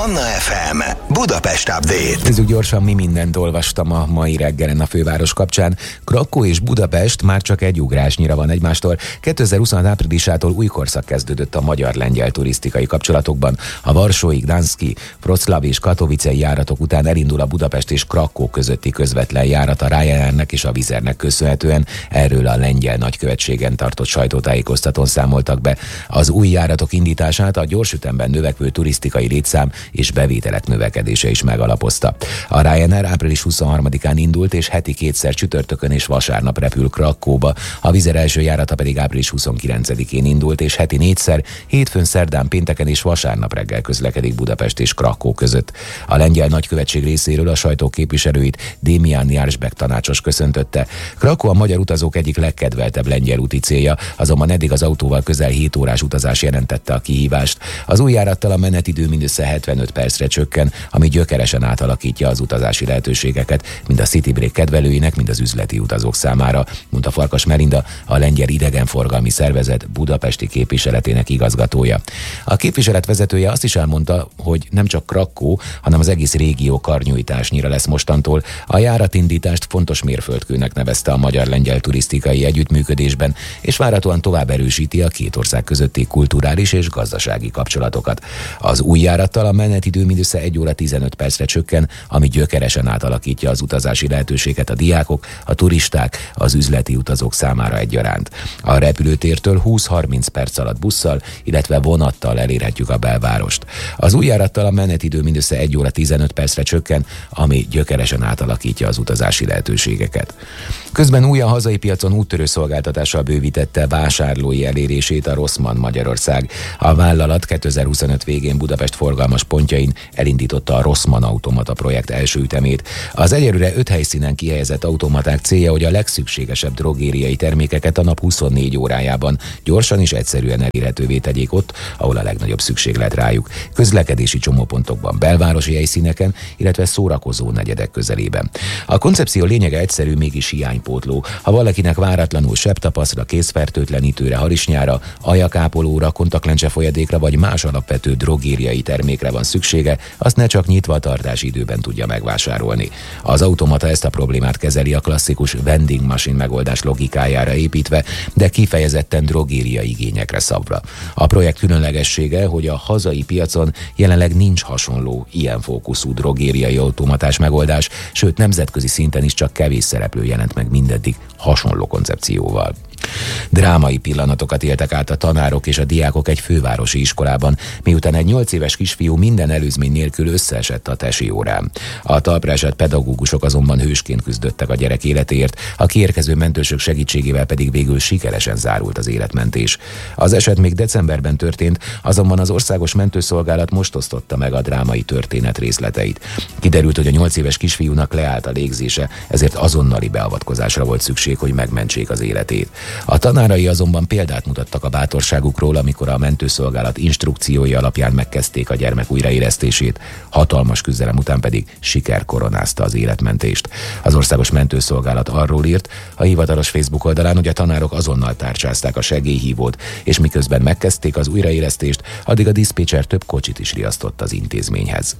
Manna FM Budapest Update. Nézzük gyorsan, mi mindent olvastam a mai reggelen a főváros kapcsán. Krakkó és Budapest már csak egy ugrásnyira van egymástól. 2026 áprilisától új korszak kezdődött a magyar-lengyel turisztikai kapcsolatokban. A varsói, gdanszki, Wroclaw és katowicei járatok után elindul a Budapest és Krakkó közötti közvetlen járat a Ryanairnek és a Wizzairnek köszönhetően. Erről a lengyel nagykövetségen tartott sajtótájékoztatón számoltak be. Az új járatok indítását a gyorsütemben növekvő turisztikai létszám és bevételek növekedése is megalapozta. A Ryanair április 23-án indult, és heti kétszer csütörtökön és vasárnap repül Krakkóba. A Wizzair első járata pedig április 29-én indult, és heti négyszer, hétfőn, szerdán, pénteken és vasárnap reggel közlekedik Budapest és Krakkó között. A lengyel nagykövetség részéről a sajtó képviselőit Démián Jársbek tanácsos köszöntötte. Krakkó a magyar utazók egyik legkedveltebb lengyel úti célja, azonban eddig az autóval közel 7 órás utazás jelentette a kihívást. Az új járattal a menetidő mindössze 75 percre csökken, ami gyökeresen átalakítja az utazási lehetőségeket, mind a City Break kedvelőinek, mind az üzleti utazók számára, mondta Farkas Melinda, a lengyel idegenforgalmi szervezet budapesti képviseletének igazgatója. A képviselet vezetője azt is elmondta, hogy nem csak Krakkó, hanem az egész régió karnyújtásnyira lesz mostantól. A járatindítást fontos mérföldkőnek nevezte a magyar-lengyel turisztikai együttműködésben, és várhatóan tovább erősíti a két ország közötti kulturális és gazdasági kapcsolatokat. Az új járattal a menetidő mindössze 1 óra 15 percre csökken, ami gyökeresen átalakítja az utazási lehetőséget a diákok, a turisták, az üzleti utazók számára egyaránt. A repülőtértől 20-30 perc alatt busszal, illetve vonattal elérhetjük a belvárost. Az új járattal a menetidő mindössze 1 óra 15 percre csökken, ami gyökeresen átalakítja az utazási lehetőségeket. Közben új a hazai piacon úttörő szolgáltatással bővítette vásárlói elérését a Rossmann Magyarország. A vállalat 2025 végén Budapest forgalmas pontjain elindította a Rossmann automata projekt első ütemét. Az egyelőre 5 helyszínen kihelyezett automaták célja, hogy a legszükségesebb drogériai termékeket a nap 24 órájában gyorsan és egyszerűen elérhetővé tegyék ott, ahol a legnagyobb szükséglet rájuk. Közlekedési csomópontokban, belvárosi helyszíneken, illetve szórakozó negyedek közelében. A koncepció lényege egyszerű, mégis hiánypótló. Ha valakinek váratlanul sebtapaszra, kézfertőtlenítőre, harisnyára, ajakápolóra, kontaktlencse folyadékra vagy más alapvető drogériai termékre van szüksége, azt ne csak nyitva tartási időben tudja megvásárolni. Az automata ezt a problémát kezeli a klasszikus vending machine megoldás logikájára építve, de kifejezetten drogériai igényekre szabva. A projekt különlegessége, hogy a hazai piacon jelenleg nincs hasonló ilyen fókuszú drogériai automatás megoldás, sőt nemzetközi szinten is csak kevés szereplő jelent meg mindeddig hasonló koncepcióval. Drámai pillanatokat éltek át a tanárok és a diákok egy fővárosi iskolában, miután egy 8 éves kisfiú minden előzmény nélkül összeesett a tesi órán. A talpra esett pedagógusok azonban hősként küzdöttek a gyerek életéért, a kiérkező mentősök segítségével pedig végül sikeresen zárult az életmentés. Az eset még decemberben történt, azonban az Országos Mentőszolgálat most osztotta meg a drámai történet részleteit. Kiderült, hogy a 8 éves kisfiúnak leállt a légzése, ezért azonnali beavatkozásra volt szükség, hogy megmentsék az életét. A tanárai azonban példát mutattak a bátorságukról, amikor a mentőszolgálat instrukciói alapján megkezdték a gyermek újraélesztését, hatalmas küzdelem után pedig siker koronázta az életmentést. Az Országos Mentőszolgálat arról írt a hivatalos Facebook oldalán, hogy a tanárok azonnal tárcsázták a segélyhívót, és miközben megkezdték az újraélesztést, addig a diszpécser több kocsit is riasztott az intézményhez.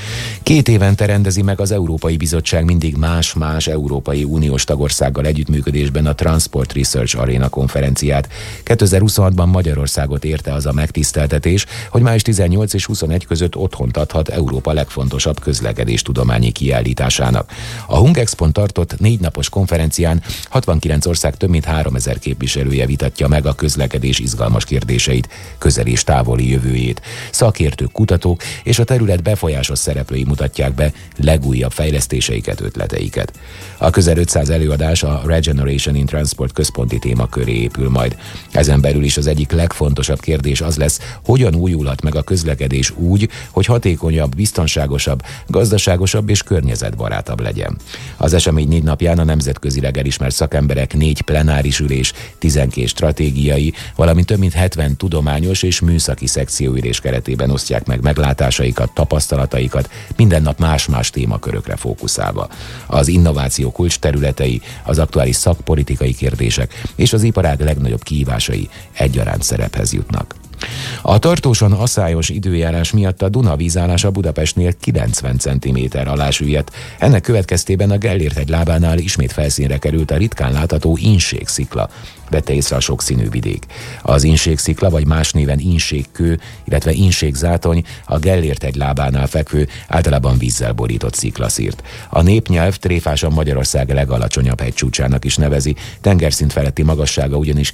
2 évente rendezi meg az Európai Bizottság mindig más-más Európai Uniós tagországgal együttműködésben a Transport Research Arena konferenciát. 2026-ban Magyarországot érte az a megtiszteltetés, hogy május 18 és 21 között otthont adhat Európa legfontosabb közlekedéstudományi kiállításának. A Hungexpon tartott 4 napos konferencián 69 ország több mint 3000 képviselője vitatja meg a közlekedés izgalmas kérdéseit, közeli és távoli jövőjét. Szakértők, kutatók és a terület befolyásos szereplői mutatják be legújabb fejlesztéseiket, ötleteiket. A közel 500 előadás a Regeneration in Transport központi témaköré épül majd. Ezen belül is az egyik legfontosabb kérdés az lesz, hogyan újulhat meg a közlekedés úgy, hogy hatékonyabb, biztonságosabb, gazdaságosabb és környezetbarátabb legyen. Az esemény 4 napján a nemzetközileg elismert szakemberek 4 plenáris ülés, 12 stratégiai, valamint több mint 70 tudományos és műszaki szekcióülés keretében osztják meg meglátásaikat, tapasztalataikat, minden nap más-más témakörökre fókuszálva. Az innováció kulcs területei, az aktuális szakpolitikai kérdések és az iparág legnagyobb kihívásai egyaránt szerephez jutnak. A tartósan aszályos időjárás miatt a Duna vízállása Budapestnél 90 cm alá süllyedt. Ennek következtében a Gellért-hegy lábánál ismét felszínre került a ritkán látható Inségszikla, vette észre a sokszínű vidék. Az Inségszikla, vagy más néven Inségkő, illetve Inségzátony a Gellért-hegy lábánál fekvő, általában vízzel borított sziklaszírt. A népnyelv tréfásan Magyarország legalacsonyabb hegycsúcsának is nevezi, tengerszint feletti magassága ugyanis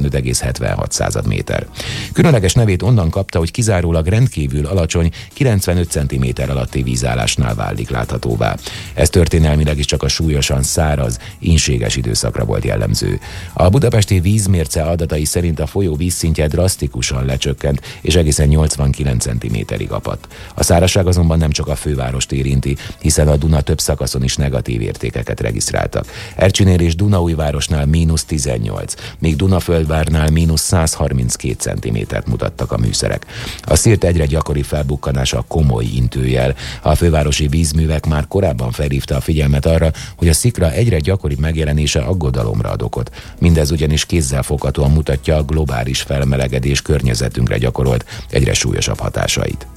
95,76 méter. Különleges nevét onnan kapta, hogy kizárólag rendkívül alacsony, 95 cm alatti vízállásnál válik láthatóvá. Ez történelmileg is csak a súlyosan száraz, ínséges időszakra volt jellemző. A budapesti vízmérce adatai szerint a folyó vízszintje drasztikusan lecsökkent, és egészen 89 cm-ig apadt. A szárazság azonban nem csak a fővárost érinti, hiszen a Duna több szakaszon is negatív értékeket regisztráltak. Ercsinél és Dunaújvárosnál -18, míg Dunaföldvárnál -132 cm-t mutattak a műszerek. A szirt egyre gyakori felbukkanása komoly intőjel. A fővárosi vízművek már korábban felhívta a figyelmet arra, hogy a szikra egyre gyakoribb megjelenése aggodalomra ad okot. Mindez ugyanis kézzelfoghatóan mutatja a globális felmelegedés környezetünkre gyakorolt egyre súlyosabb hatásait.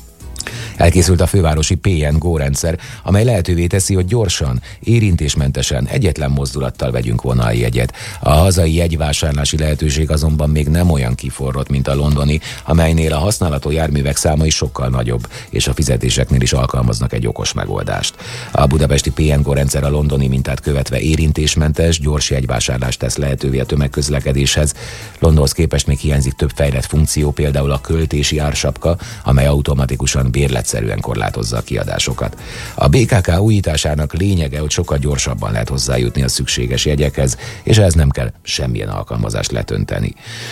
Elkészült a fővárosi PNGO rendszer, amely lehetővé teszi, hogy gyorsan, érintésmentesen, egyetlen mozdulattal vegyünk vonaljegyet. A hazai jegyvásárlási lehetőség azonban még nem olyan kiforrott, mint a londoni, amelynél a használható járművek száma is sokkal nagyobb, és a fizetéseknél is alkalmaznak egy okos megoldást. A budapesti PNGO rendszer a londoni mintát követve érintésmentes, gyors jegyvásárlást tesz lehetővé a tömegközlekedéshez. Londonhoz képest még hiányzik több fejlett funkció, például a költési ársapka, amely automatikusan bérletszerűen korlátozza a kiadásokat. A BKK újításának lényege, hogy sokkal gyorsabban lehet hozzájutni a szükséges jegyekhez, és ehhez nem kell semmilyen alkalmazást letönteni.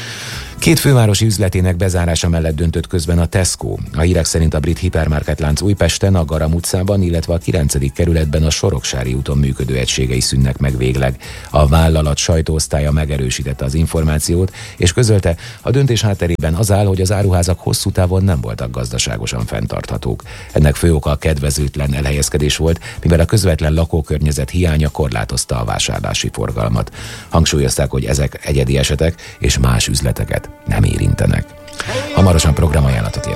Két fővárosi üzletének bezárása mellett döntött közben a Tesco. A hírek szerint a brit hipermarketlánc Újpesten, a Garam utcában, illetve a 9. kerületben a Soroksári úton működő egységei szűnnek meg végleg. A vállalat sajtóosztálya megerősítette az információt, és közölte, a döntés hátterében az áll, hogy az áruházak hosszú távon nem voltak gazdaságosan fenntarthatók. Ennek fő oka a kedvezőtlen elhelyezkedés volt, mivel a közvetlen lakókörnyezet hiánya korlátozta a vásárlási forgalmat. Hangsúlyozták, hogy ezek egyedi esetek és más üzleteket nem érintenek. Hamarosan programajánlatot